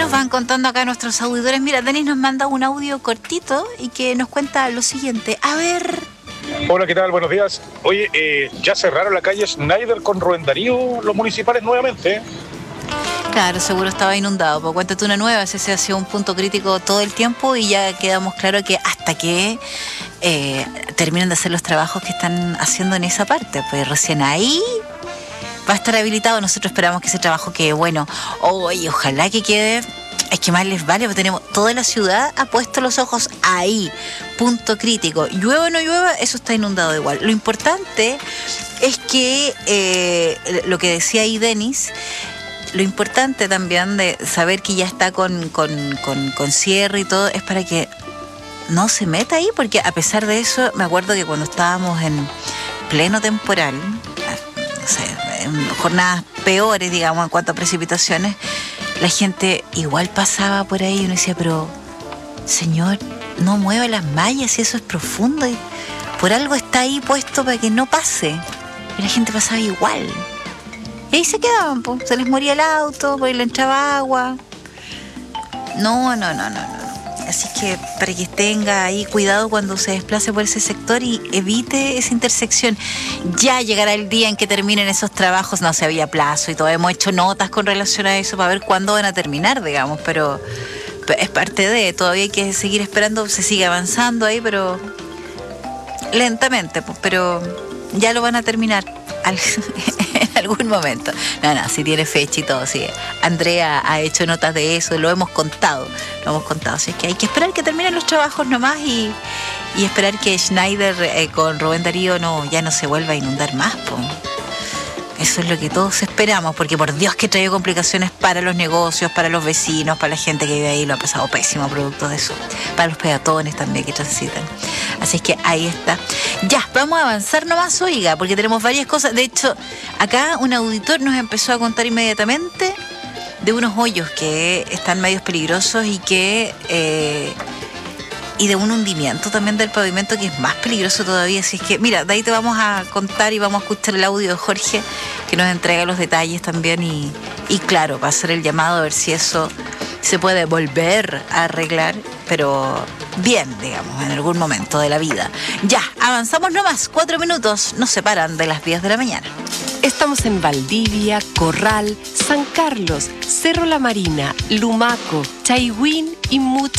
nos van contando acá nuestros auditores? Mira, Denis nos manda un audio cortito y que nos cuenta lo siguiente. A ver. Hola, ¿qué tal? Buenos días. Oye, ya cerraron la calle Schneider con Rubén Darío los municipales nuevamente. Claro, seguro estaba inundado. Pues cuéntate una nueva, ese ha sido un punto crítico todo el tiempo y ya quedamos claro que hasta que terminen de hacer los trabajos que están haciendo en esa parte, pues recién ahí va a estar habilitado. Nosotros esperamos que ese trabajo quede bueno. Oye, ojalá que quede. Es que más les vale, porque tenemos toda la ciudad ha puesto los ojos ahí, punto crítico. Llueva o no llueva, eso está inundado igual. Lo importante es que, lo que decía ahí Denis, lo importante también de saber que ya está con cierre y todo, es para que no se meta ahí, porque a pesar de eso, me acuerdo que cuando estábamos en pleno temporal, no sé, en jornadas peores, digamos, en cuanto a precipitaciones, la gente igual pasaba por ahí y uno decía, pero señor, no mueva las mallas si eso es profundo y por algo está ahí puesto para que no pase. Y la gente pasaba igual. Y ahí se quedaban, pues, se les moría el auto, por ahí le entraba agua. No. Así que para que tenga ahí cuidado cuando se desplace por ese sector y evite esa intersección. Ya llegará el día en que terminen esos trabajos, no se había plazo y todo, hemos hecho notas con relación a eso para ver cuándo van a terminar, digamos, pero es parte de, todavía hay que seguir esperando, se sigue avanzando ahí, pero lentamente, pues, pero ya lo van a terminar en algún momento. No, si tiene fecha y todo, sí. Andrea ha hecho notas de eso, lo hemos contado, así que hay que esperar que terminen los trabajos nomás y esperar que Schneider con Rubén Darío ya no se vuelva a inundar más, pues. Eso es lo que todos esperamos, porque por Dios que trae complicaciones para los negocios, para los vecinos, para la gente que vive ahí, lo ha pasado pésimo producto de eso. Para los peatones también que transitan. Así es que ahí está. Ya, vamos a avanzar nomás, oiga, porque tenemos varias cosas. De hecho, acá un auditor nos empezó a contar inmediatamente de unos hoyos que están medios peligrosos y que... y de un hundimiento también del pavimento que es más peligroso todavía. Así es que, mira, de ahí te vamos a contar y vamos a escuchar el audio de Jorge, que nos entrega los detalles también y claro, va a hacer el llamado a ver si eso se puede volver a arreglar, pero bien, digamos, en algún momento de la vida. Ya, avanzamos nomás, 4 minutos nos separan de las 10 de la mañana. Estamos en Valdivia, Corral, San Carlos, Cerro La Marina, Lumaco, Chaihuín y mucho